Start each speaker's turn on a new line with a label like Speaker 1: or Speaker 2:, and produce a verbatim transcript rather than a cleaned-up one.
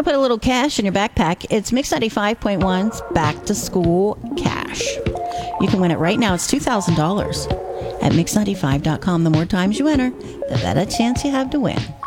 Speaker 1: to put a little cash in your backpack, it's Mix ninety-five point one's Back to School Cash. You can win it right now. It's two thousand dollars at mix ninety-five dot com. The more times you enter, the better chance you have to win.